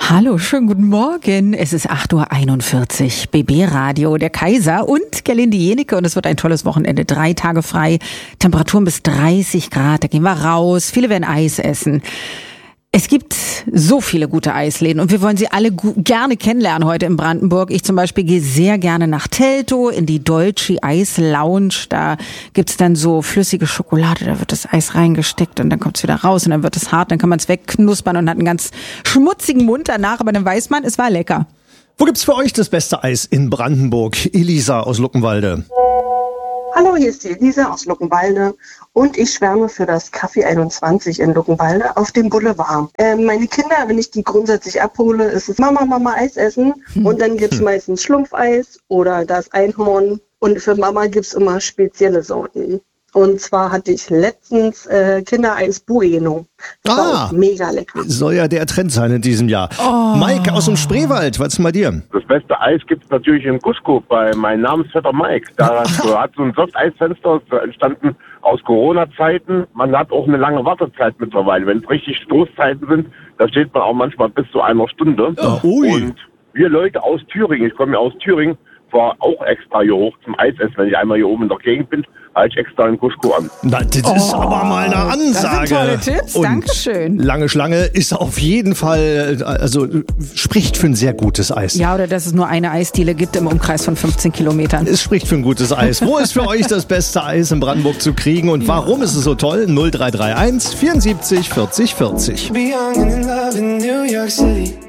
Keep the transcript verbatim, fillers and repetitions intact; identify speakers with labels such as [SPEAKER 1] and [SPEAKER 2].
[SPEAKER 1] Hallo, schönen guten Morgen. Es ist acht Uhr einundvierzig. B B Radio, der Kaiser und Gerlinde Jenike. Und es wird ein tolles Wochenende. Drei Tage frei. Temperaturen bis dreißig Grad. Da gehen wir raus. Viele werden Eis essen. Es gibt so viele gute Eisläden und wir wollen sie alle gu- gerne kennenlernen heute in Brandenburg. Ich zum Beispiel gehe sehr gerne nach Teltow in die Dolce Eis Lounge. Da gibt's dann so flüssige Schokolade, da wird das Eis reingesteckt und dann kommt's wieder raus und dann wird es hart, dann kann man es wegknuspern und hat einen ganz schmutzigen Mund danach, aber dann weiß man, es war lecker.
[SPEAKER 2] Wo gibt's für euch das beste Eis in Brandenburg? Elisa aus Luckenwalde.
[SPEAKER 3] Hallo, hier ist die Elisa aus Luckenwalde und ich schwärme für das Café einundzwanzig in Luckenwalde auf dem Boulevard. Ähm, meine Kinder, wenn ich die grundsätzlich abhole, ist es Mama, Mama Eis essen und dann gibt's meistens Schlumpfeis oder das Einhorn und für Mama gibt's immer spezielle Sorten. Und zwar hatte ich letztens äh, Kindereis Bueno. Das war
[SPEAKER 2] Ah.
[SPEAKER 3] auch mega lecker.
[SPEAKER 2] Soll ja der Trend sein in diesem Jahr. Oh. Mike aus dem Spreewald, was ist denn bei dir?
[SPEAKER 4] Das beste Eis gibt's natürlich in Cusco bei meinem Namensvetter Mike. Da hat so ein Softeisfenster entstanden aus Corona-Zeiten. Man hat auch eine lange Wartezeit mittlerweile. Wenn es richtig Stoßzeiten sind, da steht man auch manchmal bis zu einer Stunde.
[SPEAKER 2] Oh, ui.
[SPEAKER 4] Und wir Leute aus Thüringen, ich komme ja aus Thüringen, war auch extra hier hoch zum Eisessen. Wenn ich einmal hier oben in der Gegend bin, halte ich extra in Cusco an.
[SPEAKER 2] Na, das ist aber mal eine Ansage.
[SPEAKER 1] Das sind tolle Tipps,
[SPEAKER 2] Und
[SPEAKER 1] Dankeschön.
[SPEAKER 2] lange Schlange ist auf jeden Fall, also spricht für ein sehr gutes Eis.
[SPEAKER 1] Ja, oder dass es nur eine Eisdiele gibt im Umkreis von fünfzehn Kilometern.
[SPEAKER 2] Es spricht für ein gutes Eis. Wo ist für euch das beste Eis in Brandenburg zu kriegen und warum ist es so toll? null drei drei eins vierundsiebzig vierzig vierzig.
[SPEAKER 5] Be young and in love in New York City.